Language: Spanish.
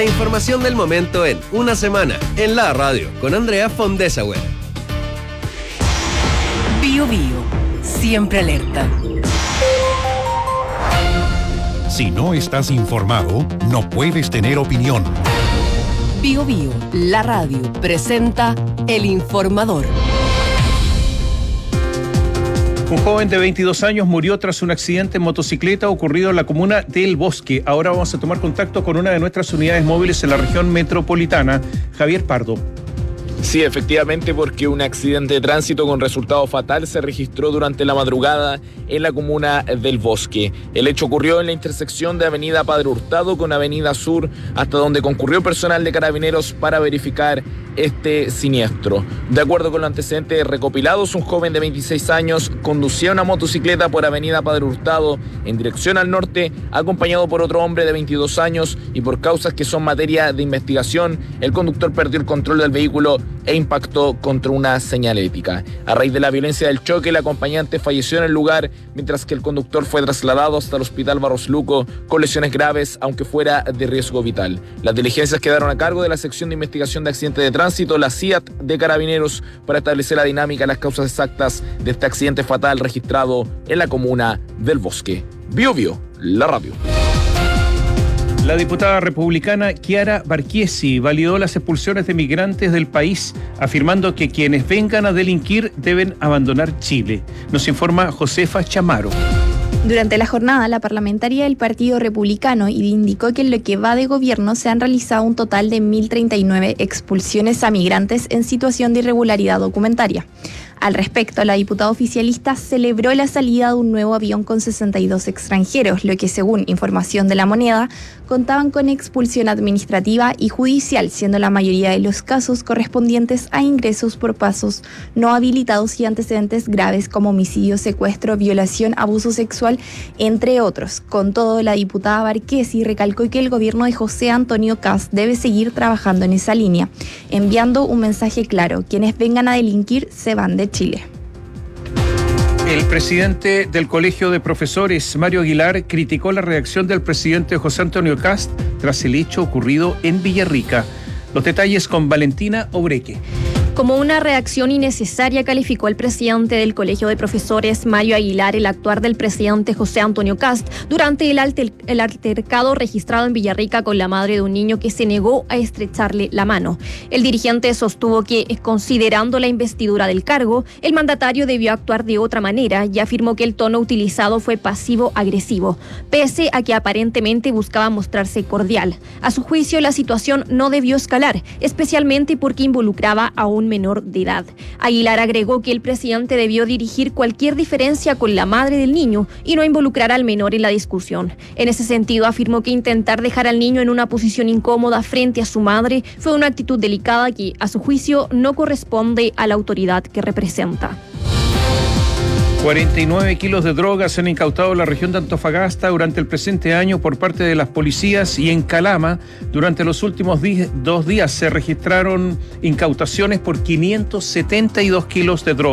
información del momento en Una Semana, en la radio, con Andrea Fondesauer. Bio Bio, siempre alerta. Si no estás informado, no puedes tener opinión. Bio Bio, la radio, presenta El Informador. Un joven de 22 años murió tras un accidente en motocicleta ocurrido en la comuna de El Bosque. Ahora vamos a tomar contacto con una de nuestras unidades móviles en la región metropolitana, Javier Pardo. Sí, efectivamente, porque un accidente de tránsito con resultado fatal se registró durante la madrugada en la comuna del Bosque. El hecho ocurrió en la intersección de Avenida Padre Hurtado con Avenida Sur, hasta donde concurrió personal de Carabineros para verificar este siniestro. De acuerdo con los antecedentes recopilados, un joven de 26 años conducía una motocicleta por Avenida Padre Hurtado en dirección al norte, acompañado por otro hombre de 22 años, y por causas que son materia de investigación, el conductor perdió el control del vehículo e impactó contra una señalética. A raíz de la violencia del choque, el acompañante falleció en el lugar, mientras que el conductor fue trasladado hasta el Hospital Barros Luco con lesiones graves, aunque fuera de riesgo vital. Las diligencias quedaron a cargo de la sección de investigación de accidentes de tránsito, la CIAT de Carabineros, para establecer la dinámica y las causas exactas de este accidente fatal registrado en la comuna del Bosque. Bio Bio, la radio. La diputada republicana Chiara Barchiesi validó las expulsiones de migrantes del país, afirmando que quienes vengan a delinquir deben abandonar Chile. Nos informa Josefa Chamaro. Durante la jornada, la parlamentaria del Partido Republicano indicó que en lo que va de gobierno se han realizado un total de 1.039 expulsiones a migrantes en situación de irregularidad documentaria. Al respecto, la diputada oficialista celebró la salida de un nuevo avión con 62 extranjeros, lo que, según información de La Moneda, contaban con expulsión administrativa y judicial, siendo la mayoría de los casos correspondientes a ingresos por pasos no habilitados y antecedentes graves como homicidio, secuestro, violación, abuso sexual, entre otros. Con todo, la diputada Barchiesi recalcó que el gobierno de José Antonio Kast debe seguir trabajando en esa línea, enviando un mensaje claro: quienes vengan a delinquir se van de Chile. El presidente del Colegio de Profesores, Mario Aguilar, criticó la reacción del presidente José Antonio Kast tras el hecho ocurrido en Villarrica. Los detalles con Valentina Obreque. Como una reacción innecesaria, calificó el presidente del Colegio de Profesores, Mario Aguilar, el actuar del presidente José Antonio Kast durante el altercado registrado en Villarrica con la madre de un niño que se negó a estrecharle la mano. El dirigente sostuvo que, considerando la investidura del cargo, el mandatario debió actuar de otra manera y afirmó que el tono utilizado fue pasivo-agresivo, pese a que aparentemente buscaba mostrarse cordial. A su juicio, la situación no debió escalar, especialmente porque involucraba a un menor de edad. Aguilar agregó que el presidente debió dirigir cualquier diferencia con la madre del niño y no involucrar al menor en la discusión. En ese sentido, afirmó que intentar dejar al niño en una posición incómoda frente a su madre fue una actitud delicada que, a su juicio, no corresponde a la autoridad que representa. 49 kilos de drogas se han incautado en la región de Antofagasta durante el presente año por parte de las policías, y en Calama durante los últimos 2 días se registraron incautaciones por 572 kilos de droga.